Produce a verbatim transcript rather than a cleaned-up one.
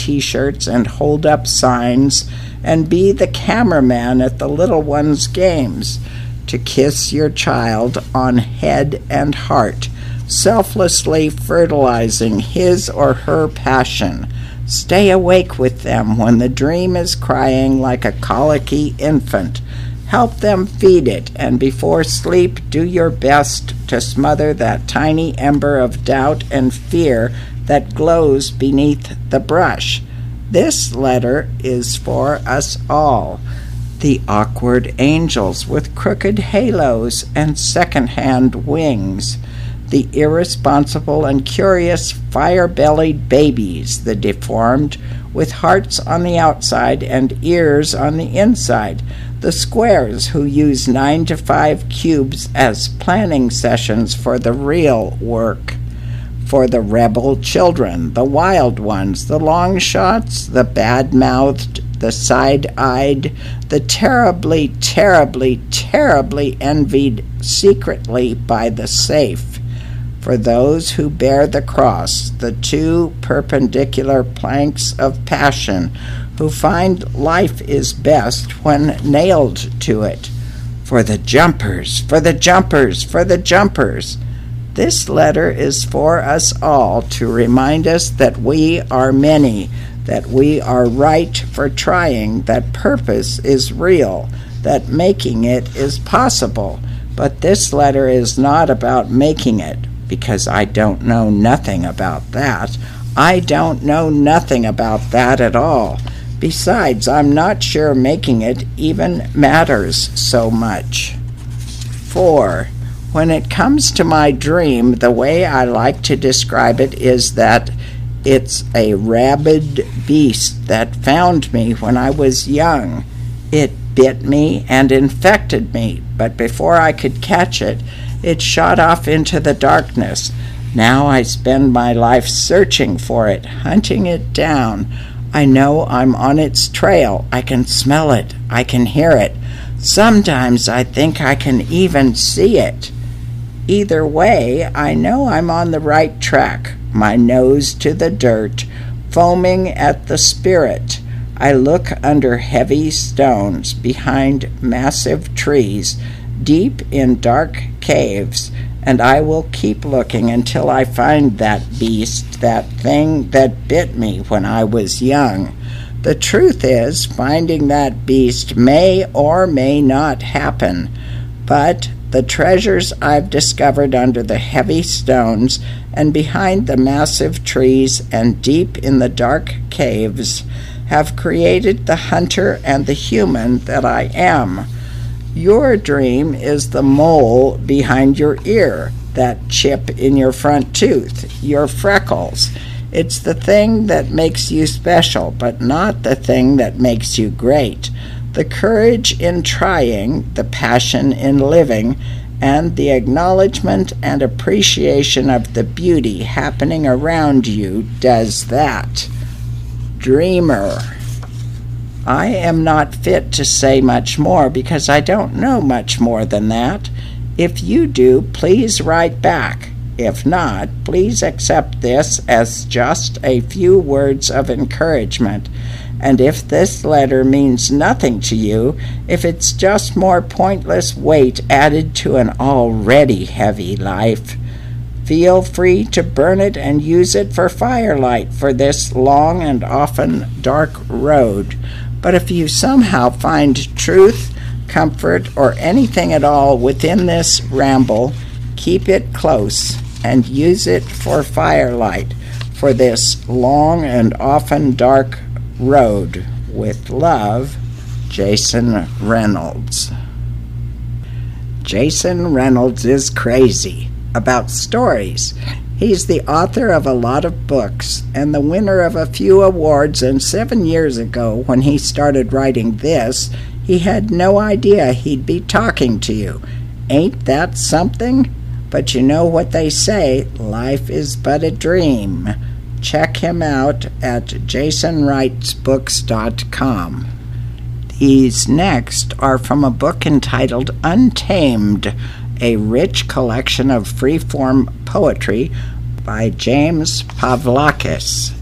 t-shirts and hold up signs and be the cameraman at the little one's games, to kiss your child on head and heart, selflessly fertilizing his or her passion. Stay awake with them when the dream is crying like a colicky infant. Help them feed it, and before sleep do your best to smother that tiny ember of doubt and fear that glows beneath the brush. This letter is for us all, the awkward angels with crooked halos and second-hand wings, the irresponsible and curious fire-bellied babies, the deformed with hearts on the outside and ears on the inside, the squares who use nine to five cubes as planning sessions for the real work, for the rebel children, the wild ones, the long shots, the bad-mouthed, the side-eyed, the terribly, terribly, terribly envied secretly by the safe, for those who bear the cross, the two perpendicular planks of passion, who find life is best when nailed to it, for the jumpers, for the jumpers, for the jumpers. This letter is for us all to remind us that we are many, that we are right for trying, that purpose is real, that making it is possible. But this letter is not about making it, because I don't know nothing about that. I don't know nothing about that at all. Besides, I'm not sure making it even matters so much. Four. When it comes to my dream, the way I like to describe it is that it's a rabid beast that found me when I was young. It bit me and infected me, but before I could catch it, it shot off into the darkness. Now I spend my life searching for it, hunting it down. I know I'm on its trail. I can smell it. I can hear it. Sometimes I think I can even see it. Either way, I know I'm on the right track, my nose to the dirt, foaming at the spirit. I look under heavy stones, behind massive trees, deep in dark caves, and I will keep looking until I find that beast, that thing that bit me when I was young. The truth is, finding that beast may or may not happen, but the treasures I've discovered under the heavy stones and behind the massive trees and deep in the dark caves have created the hunter and the human that I am. Your dream is the mole behind your ear, that chip in your front tooth, your freckles. It's the thing that makes you special, but not the thing that makes you great. The courage in trying, the passion in living, and the acknowledgement and appreciation of the beauty happening around you does that. Dreamer. I am not fit to say much more because I don't know much more than that. If you do, please write back. If not, please accept this as just a few words of encouragement. And if this letter means nothing to you, if it's just more pointless weight added to an already heavy life, feel free to burn it and use it for firelight for this long and often dark road. But if you somehow find truth, comfort, or anything at all within this ramble, keep it close and use it for firelight for this long and often dark road. With love, Jason Reynolds. Jason Reynolds is crazy about stories. He's the author of a lot of books and the winner of a few awards, and seven years ago when he started writing this, he had no idea he'd be talking to you. Ain't that something? But you know what they say, life is but a dream. Check him out at jason writes books dot com. These next are from a book entitled Untamed, a rich collection of free-form poetry by James Pavlakis.